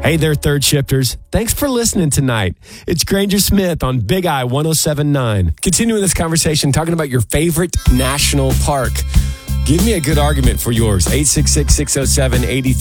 Hey there, third shifters. Thanks for listening tonight. It's Granger Smith on Big I 107.9. Continuing this conversation, talking about your favorite national park. Give me a good argument for yours. 866-607-83.